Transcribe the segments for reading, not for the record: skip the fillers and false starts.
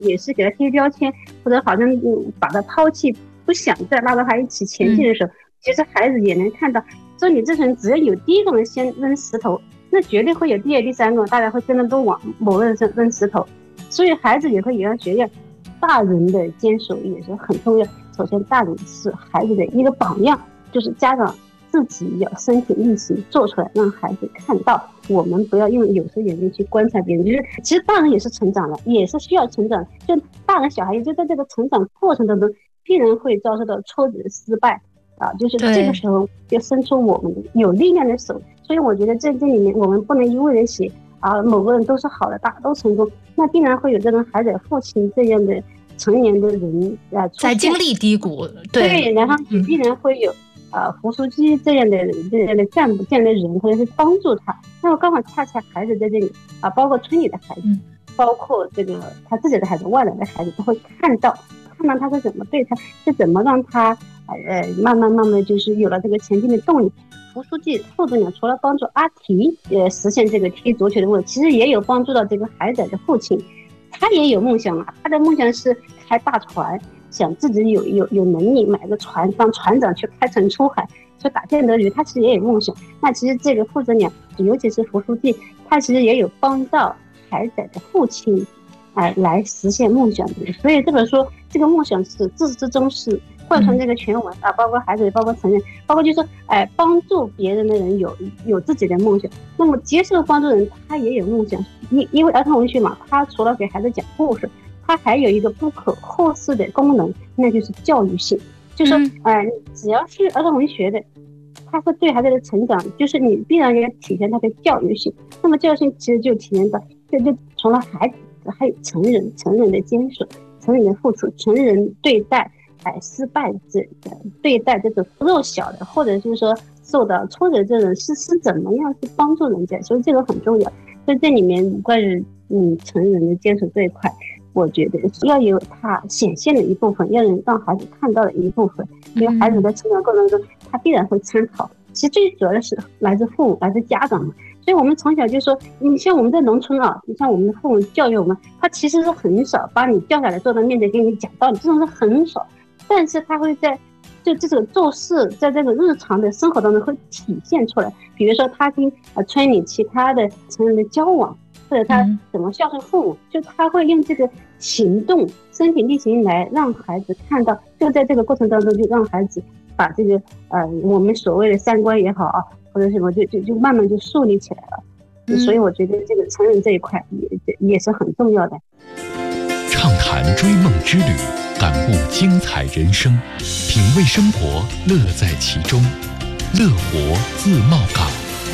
也是给他贴标签，或者好像把他抛弃，不想再拉着他一起前进的时候，其实孩子也能看到，说你这层只要有第一个人先扔石头，那绝对会有第二、第三个，大家会跟着都往某个人扔石头，所以孩子也会要学大人的坚守也是很重要。首先，大人是孩子的一个榜样，就是家长自己要身体力行做出来，让孩子看到。我们不要用有色眼镜去观察别人，就是其实大人也是成长的，也是需要成长。就大人小孩就在这个成长过程当中，必然会遭受到挫折、失败啊，就是这个时候要伸出我们有力量的手。所以我觉得在这里面，我们不能一味的写啊，某个人都是好的，大家都成功，那必然会有这种孩子父亲这样的成年的人啊， 在经历低谷， 对，然后也必然会有胡书记这样的干部这样的人，或者是帮助他。那么刚好恰恰孩子在这里啊，包括村里的孩子，包括这个他自己的孩子、外来的孩子，都会看到他是怎么对他，是怎么让他慢慢的就是有了这个前进的动力。胡书记副组长除了帮助阿提实现这个踢足球的梦，其实也有帮助到这个孩子的父亲，他也有梦想嘛，他的梦想是开大船，想自己有能力买个船当船长去开船出海去打建德鱼，他其实也有梦想。那其实这个父子俩，尤其是胡书记，他其实也有帮到孩子的父亲来实现梦想的。所以这本书这个梦想是自始至终是贯穿这个全文包括孩子，包括成人，包括就是说帮助别人的人有自己的梦想，那么接受帮助人他也有梦想。因为儿童文学嘛，他除了给孩子讲故事，它还有一个不可忽视的功能，那就是教育性。就是说只要是儿童文学的，它是对孩子的成长，就是你必然要体现它的教育性。那么教育性其实就体现到就除了孩子，还有成人的坚守，成人的付出，成人对待失败者的对待这种弱小的，或者就是说受到挫折这种是怎么样去帮助人家，所以这个很重要。所以这里面关于成人的坚守这一块，我觉得要有他显现的一部分，要让孩子看到的一部分，因为孩子在成长过程中他必然会参考。其实最主要的是来自父母，来自家长嘛。所以我们从小就说，你像我们在农村啊，你像我们的父母教育我们，他其实是很少把你叫下来坐在面前给你讲道理，这种是很少。但是他会在就这个做事，在这个日常的生活当中会体现出来。比如说他跟村里其他的成人的交往，或者他怎么孝顺父母，就他会用这个行动、身体力行来让孩子看到。就在这个过程当中，就让孩子把这个我们所谓的三观也好啊，或者什么，就慢慢就树立起来了。所以我觉得这个成人这一块也是很重要的。 畅谈追梦之旅，感悟精彩人生，品味生活，乐在其中。乐活自贸港。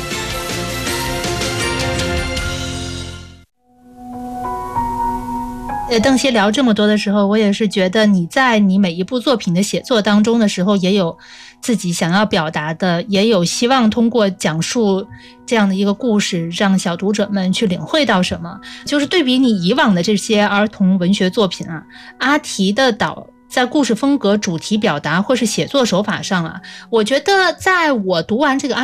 邓协聊这么多的时候，我也是觉得你在你每一部作品的写作当中的时候，也有自己想要表达的，也有希望通过讲述这样的一个故事，让小读者们去领会到什么。就是对比你以往的这些儿童文学作品啊，阿提的岛在故事风格、主题表达或是写作手法上啊，我觉得在我读完这个